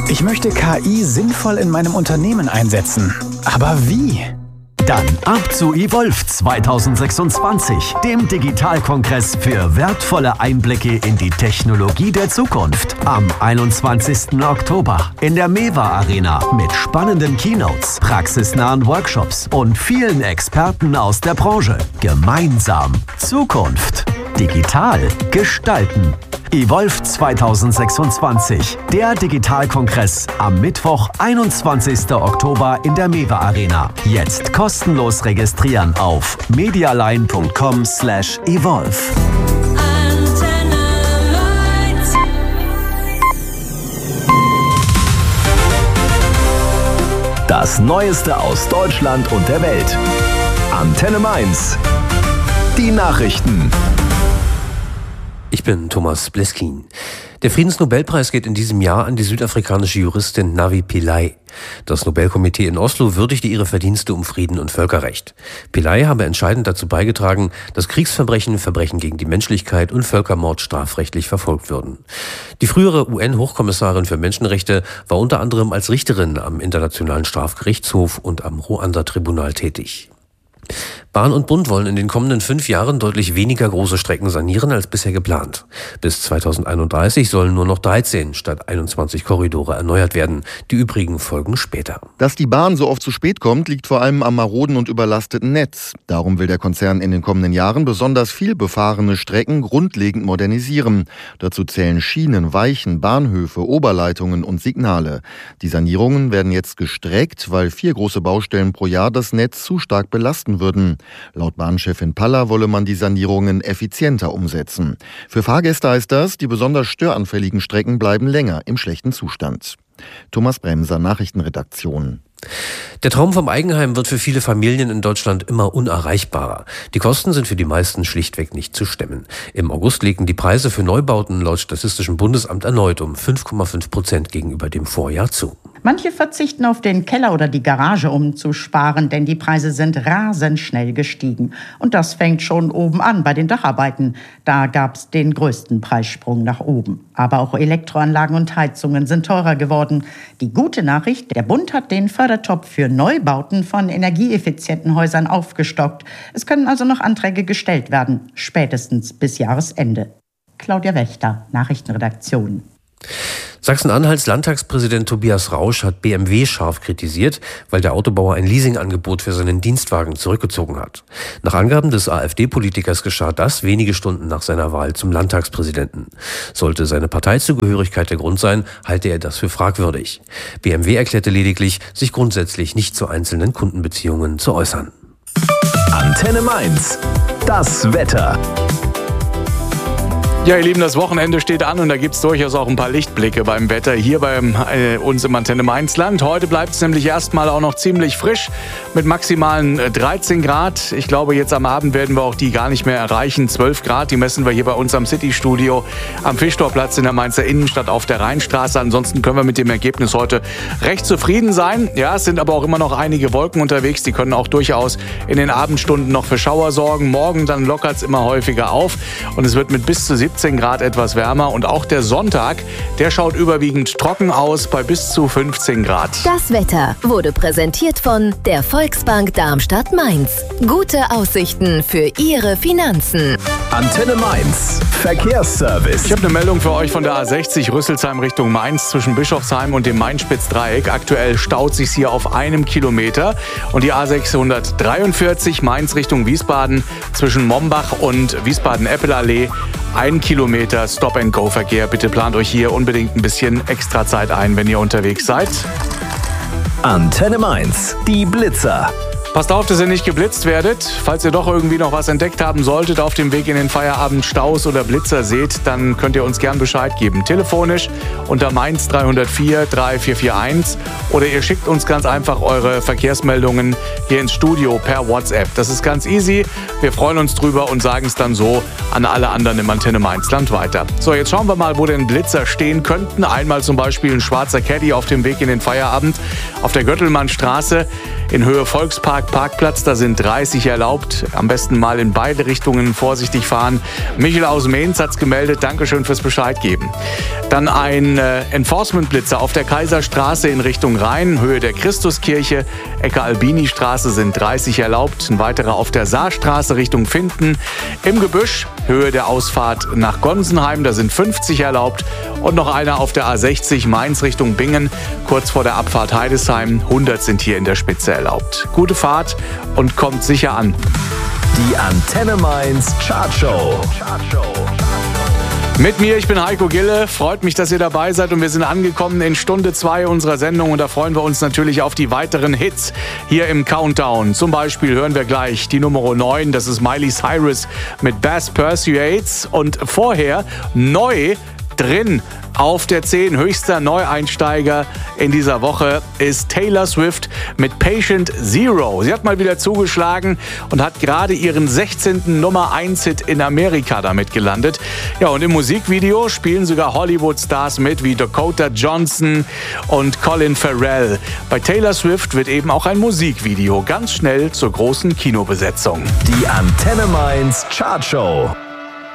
Ich möchte KI sinnvoll in meinem Unternehmen einsetzen. Aber wie? Dann ab zu Evolve 2026, dem Digitalkongress für wertvolle Einblicke in die Technologie der Zukunft. Am 21. Oktober in der MEWA Arena mit spannenden Keynotes, praxisnahen Workshops und vielen Experten aus der Branche. Gemeinsam Zukunft digital gestalten. Evolve 2026, der Digitalkongress am Mittwoch, 21. Oktober in der MEWA Arena. Jetzt kostenlos registrieren auf medialine.com/evolve. Das Neueste aus Deutschland und der Welt. Antenne Mainz. Die Nachrichten. Ich bin Thomas Bleskin. Der Friedensnobelpreis geht in diesem Jahr an die südafrikanische Juristin Navi Pillay. Das Nobelkomitee in Oslo würdigte ihre Verdienste um Frieden und Völkerrecht. Pillay habe entscheidend dazu beigetragen, dass Kriegsverbrechen, Verbrechen gegen die Menschlichkeit und Völkermord strafrechtlich verfolgt würden. Die frühere UN-Hochkommissarin für Menschenrechte war unter anderem als Richterin am Internationalen Strafgerichtshof und am Ruanda-Tribunal tätig. Bahn und Bund wollen in den kommenden 5 Jahren deutlich weniger große Strecken sanieren als bisher geplant. Bis 2031 sollen nur noch 13 statt 21 Korridore erneuert werden. Die übrigen folgen später. Dass die Bahn so oft zu spät kommt, liegt vor allem am maroden und überlasteten Netz. Darum will der Konzern in den kommenden Jahren besonders viel befahrene Strecken grundlegend modernisieren. Dazu zählen Schienen, Weichen, Bahnhöfe, Oberleitungen und Signale. Die Sanierungen werden jetzt gestreckt, weil 4 große Baustellen pro Jahr das Netz zu stark belasten würden. Laut Bahnchefin Paller wolle man die Sanierungen effizienter umsetzen. Für Fahrgäste heißt das, die besonders störanfälligen Strecken bleiben länger im schlechten Zustand. Thomas Bremser, Nachrichtenredaktion. Der Traum vom Eigenheim wird für viele Familien in Deutschland immer unerreichbarer. Die Kosten sind für die meisten schlichtweg nicht zu stemmen. Im August legten die Preise für Neubauten laut Statistischem Bundesamt erneut um 5,5% gegenüber dem Vorjahr zu. Manche verzichten auf den Keller oder die Garage, um zu sparen, denn die Preise sind rasend schnell gestiegen. Und das fängt schon oben an bei den Dacharbeiten. Da gab es den größten Preissprung nach oben. Aber auch Elektroanlagen und Heizungen sind teurer geworden. Die gute Nachricht, der Bund hat den Fördertopf für Neubauten von energieeffizienten Häusern aufgestockt. Es können also noch Anträge gestellt werden, spätestens bis Jahresende. Claudia Wächter, Nachrichtenredaktion. Sachsen-Anhalts Landtagspräsident Tobias Rausch hat BMW scharf kritisiert, weil der Autobauer ein Leasingangebot für seinen Dienstwagen zurückgezogen hat. Nach Angaben des AfD-Politikers geschah das wenige Stunden nach seiner Wahl zum Landtagspräsidenten. Sollte seine Parteizugehörigkeit der Grund sein, halte er das für fragwürdig. BMW erklärte lediglich, sich grundsätzlich nicht zu einzelnen Kundenbeziehungen zu äußern. Antenne Mainz. Das Wetter. Ja, ihr Lieben, das Wochenende steht an und da gibt es durchaus auch ein paar Lichtblicke beim Wetter hier bei uns im Antenne Mainz-Land. Heute bleibt es nämlich erstmal auch noch ziemlich frisch mit maximalen 13 Grad. Ich glaube, jetzt am Abend werden wir auch die gar nicht mehr erreichen. 12 Grad, die messen wir hier bei uns am City-Studio am Fischtorplatz in der Mainzer Innenstadt auf der Rheinstraße. Ansonsten können wir mit dem Ergebnis heute recht zufrieden sein. Ja, es sind aber auch immer noch einige Wolken unterwegs. Die können auch durchaus in den Abendstunden noch für Schauer sorgen. Morgen dann lockert es immer häufiger auf und es wird mit bis zu 17 Grad etwas wärmer und auch der Sonntag, der schaut überwiegend trocken aus bei bis zu 15 Grad. Das Wetter wurde präsentiert von der Volksbank Darmstadt-Mainz. Gute Aussichten für Ihre Finanzen. Antenne Mainz. Verkehrsservice. Ich habe eine Meldung für euch von der A60 Rüsselsheim Richtung Mainz zwischen Bischofsheim und dem Main-Spitz-Dreieck. Aktuell staut sich hier auf 1 Kilometer. Und die A643 Mainz Richtung Wiesbaden zwischen Mombach und Wiesbaden-Eppelallee 1 Kilometer Stop-and-Go-Verkehr. Bitte plant euch hier unbedingt ein bisschen extra Zeit ein, wenn ihr unterwegs seid. Antenne Mainz. Die Blitzer. Passt auf, dass ihr nicht geblitzt werdet. Falls ihr doch irgendwie noch was entdeckt haben solltet auf dem Weg in den Feierabend, Staus oder Blitzer seht, dann könnt ihr uns gern Bescheid geben. Telefonisch unter Mainz 304 3441 oder ihr schickt uns ganz einfach eure Verkehrsmeldungen hier ins Studio per WhatsApp. Das ist ganz easy. Wir freuen uns drüber und sagen es dann so an alle anderen im Antenne Mainz-Land weiter. So, jetzt schauen wir mal, wo denn Blitzer stehen könnten. Einmal zum Beispiel ein schwarzer Caddy auf dem Weg in den Feierabend auf der Göttelmannstraße in Höhe Volkspark Parkplatz, da sind 30 erlaubt. Am besten mal in beide Richtungen vorsichtig fahren. Michel aus Mainz hat's gemeldet. Dankeschön fürs Bescheid geben. Dann ein Enforcement-Blitzer auf der Kaiserstraße in Richtung Rhein, Höhe der Christuskirche, Ecke Albini-Straße sind 30 erlaubt. Ein weiterer auf der Saarstraße Richtung Finden. Im Gebüsch, Höhe der Ausfahrt nach Gonsenheim, da sind 50 erlaubt. Und noch einer auf der A60 Mainz Richtung Bingen, kurz vor der Abfahrt Heidesheim. 100 sind hier in der Spitze erlaubt. Gute Fahrt und kommt sicher an. Die Antenne Mainz Chartshow. Mit mir, ich bin Heiko Gille. Freut mich, dass ihr dabei seid und wir sind angekommen in Stunde 2 unserer Sendung und da freuen wir uns natürlich auf die weiteren Hits hier im Countdown. Zum Beispiel hören wir gleich die Nummer 9, das ist Miley Cyrus mit Bass Persuades und vorher neu drin auf der 10, höchster Neueinsteiger in dieser Woche ist Taylor Swift mit Patient Zero. Sie hat mal wieder zugeschlagen und hat gerade ihren 16. Nummer 1 Hit in Amerika damit gelandet. Ja, und im Musikvideo spielen sogar Hollywood-Stars mit wie Dakota Johnson und Colin Farrell. Bei Taylor Swift wird eben auch ein Musikvideo ganz schnell zur großen Kinobesetzung. Die Antenne Mainz Chartshow.